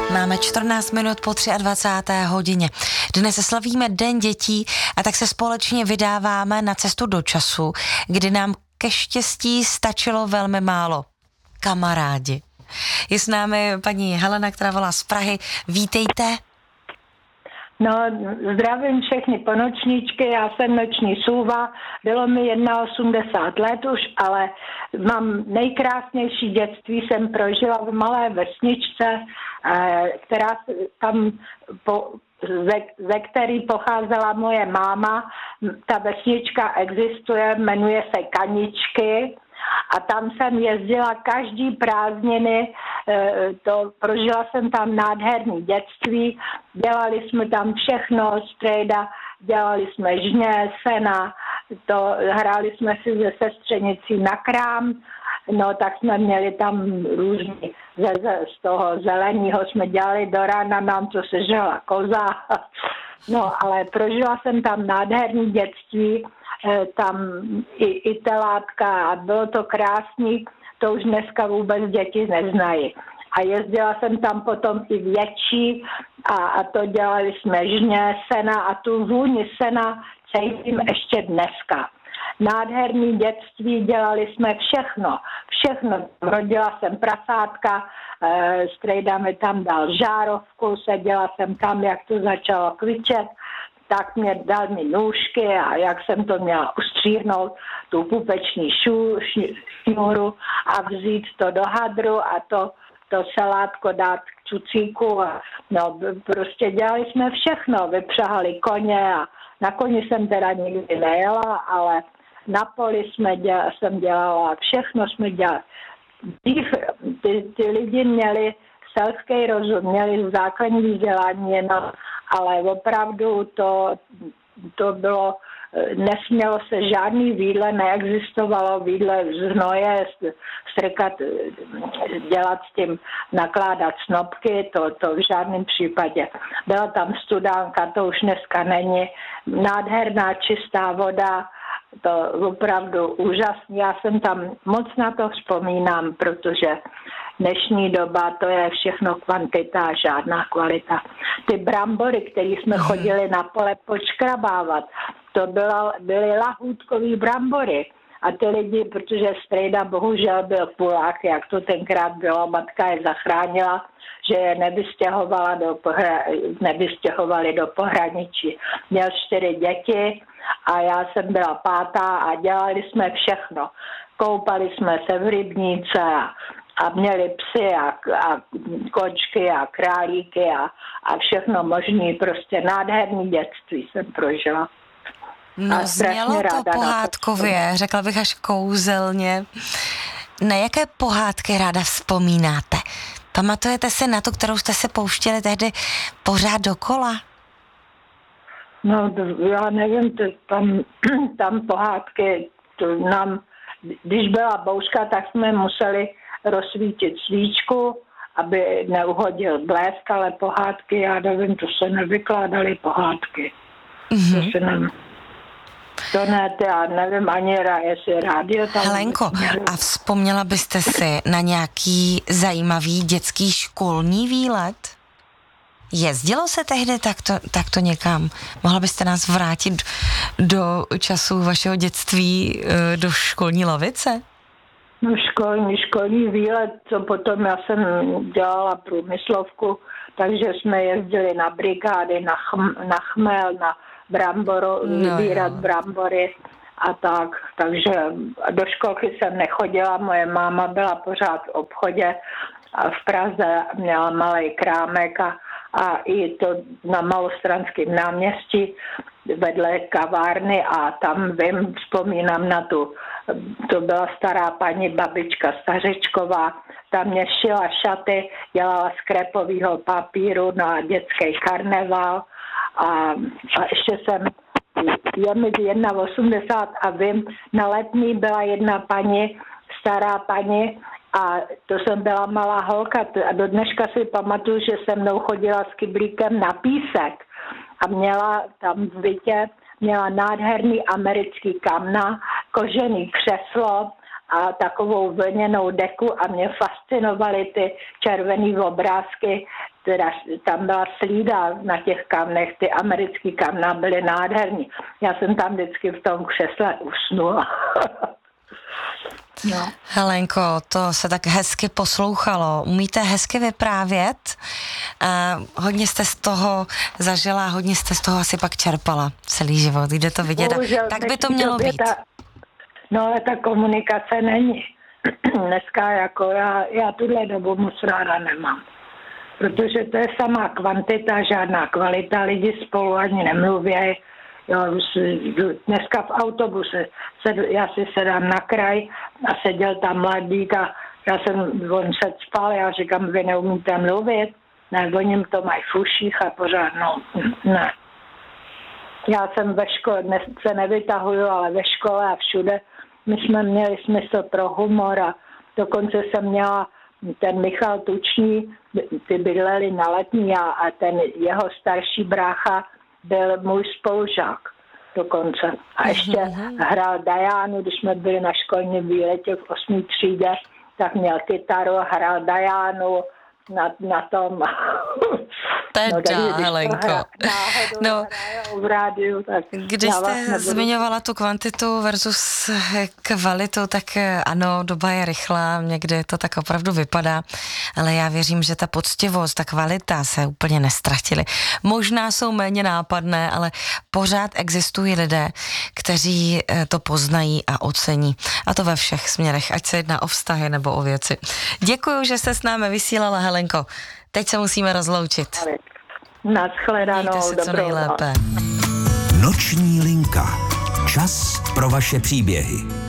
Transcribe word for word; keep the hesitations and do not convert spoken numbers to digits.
Máme čtrnáct minut po dvacáté třetí hodině. Dnes slavíme Den dětí a tak se společně vydáváme na cestu do času, kdy nám ke štěstí stačilo velmi málo. Kamarádi. Je s námi paní Helena, která volá z Prahy. Vítejte. No, zdravím všechny ponočníčky, já jsem noční sůva, bylo mi osmdesát jedna let už, ale mám nejkrásnější dětství, jsem prožila v malé vesničce, která tam, po, ze, ze který pocházela moje máma. Ta vesnička existuje, jmenuje se Kaničky. A tam jsem jezdila každý prázdniny, to, prožila jsem tam nádherný dětství, dělali jsme tam všechno, strejda, dělali jsme žně, sena, to, hráli jsme si ze sestřenicí na krám, no tak jsme měli tam různý, ze, ze, z toho zeleného jsme dělali do rána, nám to sežela koza, no ale prožila jsem tam nádherný dětství, tam i, i telátka a bylo to krásný, to už dneska vůbec děti neznají. A jezdila jsem tam potom i větší a, a to dělali jsme žně, sena a tu vůni sena cítím ještě dneska. Nádherný dětství, dělali jsme všechno, všechno. Rodila jsem prasátka, e, strejda mi tam dal žárovku, seděla jsem tam, jak to začalo kvičet, tak mě dal mi nůžky a jak jsem to měla ustříhnout, tu pupeční šu, šňůru a vzít to do hadru a to, to salátko dát k cucíku. A, no, prostě dělali jsme všechno, vypřahali koně a na koni jsem teda nikdy nejela, ale na poli jsme dělali, jsem dělala, všechno jsme dělali. Ty, ty lidi měli selský rozum, měli základní vzdělání, jenom, ale opravdu to, to bylo, nesmělo se žádný výdle, neexistovalo výdle z hnoje, strkat, dělat s tím, nakládat snopky, to, to v žádném případě. Byla tam studánka, to už dneska není, nádherná čistá voda, to opravdu úžasný. Já jsem tam moc na to vzpomínám, protože dnešní doba to je všechno kvantita a žádná kvalita. Ty brambory, které jsme chodili na pole počkrabávat, to byla, byly lahůdkový brambory. A ty lidi, protože strejda bohužel byl Polák, jak to tenkrát bylo, matka je zachránila, že je nevystěhovala do pohra, nevystěhovali do pohraničí. Měl čtyři děti a já jsem byla pátá a dělali jsme všechno. Koupali jsme se v rybníce a, a měli psy a, a kočky a králíky a, a všechno možné. Prostě nádherný dětství jsem prožila. No, znělo to pohádkově, řekla bych až kouzelně. Na jaké pohádky ráda vzpomínáte? Pamatujete si na tu, kterou jste se pouštěli tehdy pořád dokola? No, já nevím, to, tam, tam pohádky, to nám, když byla bouřka, tak jsme museli rozsvítit svíčku, aby neuhodil blesk, ale pohádky, já nevím, to se nevykládaly pohádky. Mm-hmm. To se nevím. To ne, já nevím ani, jestli rádio tam... Helenko, a vzpomněla byste si na nějaký zajímavý dětský školní výlet? Jezdilo se tehdy takto, takto někam? Mohla byste nás vrátit do času vašeho dětství, do školní lavice? No školní, školní výlet, co potom já jsem dělala průmyslovku, takže jsme jezdili na brigády, na, chm, na chmel, na bramboro, no, vybírat jo. brambory a tak. Takže do školky jsem nechodila, moje máma byla pořád v obchodě a v Praze, měla malý krámek a, a i to na Malostranském náměstí vedle kavárny a tam vím, vzpomínám na tu, to byla stará paní babička Stařečková, tam mě šila šaty, dělala z krepového papíru na dětský karneval a, a ještě jsem, je mi osmdesát jedna a vím, na Letný byla jedna paní, stará paní, a to jsem byla malá holka a do dneška si pamatuju, že se mnou chodila s kyblíkem na písek a měla tam v bytě, měla nádherný americký kamna, kožený křeslo a takovou vlněnou deku a mě fascinovaly ty červený obrázky teda tam byla slída na těch kamnech, ty americký kamna byly nádherní. Já jsem tam vždycky v tom křesle usnula. No. Helenko, to se tak hezky poslouchalo. Umíte hezky vyprávět? Uh, hodně jste z toho zažila, hodně jste z toho asi pak čerpala celý život. Jde to vidět. Bohužel, tak by to mělo být. Ta, no ale ta komunikace není. Dneska jako já, já tuhle dobu moc ráda nemám. Protože to je samá kvantita, žádná kvalita, lidi spolu ani nemluví. Jo, dneska v autobuse sed, já si sedám na kraj a seděl tam mladík a já jsem, on se spal, já říkám, vy neumíte mluvit, ne, oni to mají v uších a pořád, no, ne. Já jsem ve škole, dnes se nevytahuju, ale ve škole a všude my jsme měli smysl pro humor a dokonce jsem měla ten Michal Tučný, ty bydleli na Letní a, a ten jeho starší brácha byl můj spolužák dokonce. A ještě uh-huh. hrál Dianu, když jsme byli na školním výletě v osmé třídě, tak měl kytaru a hrál Dianu na, na tom. Teda, no, Helenko. No, v rádiu, tak když jste vlastně zmiňovala tu kvantitu versus kvalitu, tak ano, doba je rychlá, někdy to tak opravdu vypadá, ale já věřím, že ta poctivost, ta kvalita se úplně nestratily. Možná jsou méně nápadné, ale pořád existují lidé, kteří to poznají a ocení. A to ve všech směrech, ať se jedná o vztahy nebo o věci. Děkuju, že jste s námi vysílala, Helenko. Teď se musíme rozloučit. Naschledanou. Mějte se co nejlépe. Noční linka. Čas pro vaše příběhy.